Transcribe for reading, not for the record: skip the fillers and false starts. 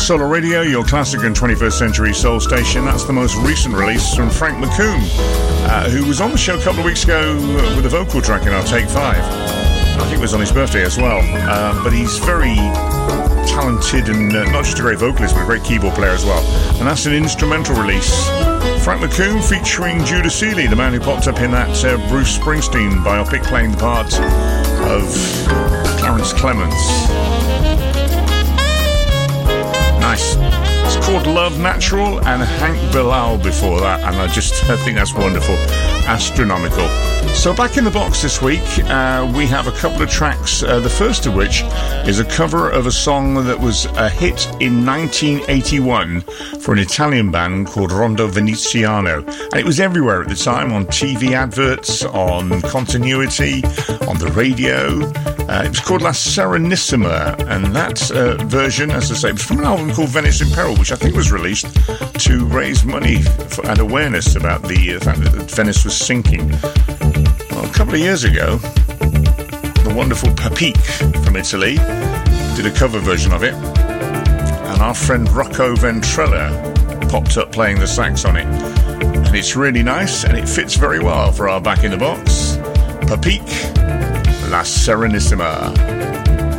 Solar Radio, your classic and 21st century soul station. That's the most recent release from Frank McComb, who was on the show a couple of weeks ago with a vocal track in our Take 5. I think it was on his birthday as well. But he's very talented and not just a great vocalist, but a great keyboard player as well. And that's an instrumental release. Frank McComb featuring Judah Seeley, the man who popped up in that Bruce Springsteen biopic playing the part of Clarence Clements. Nice. It's called Love Natural, and Hank Bilal before that, and I think that's wonderful. Astronomical. So back in the box this week, we have a couple of tracks, the first of which is a cover of a song that was a hit in 1981 for an Italian band called Rondo Veneziano, and it was everywhere at the time, on TV adverts, on Continuity, on the radio. It was called La Serenissima, and that version, as I say, was from an album called Venice in Peril, which I think was released to raise money and awareness about the fact that Venice was sinking. Well, a couple of years ago, the wonderful Papique from Italy did a cover version of it, and our friend Rocco Ventrella popped up playing the sax on it. And it's really nice, and it fits very well for our Back in the Box. Papique, La Serenissima.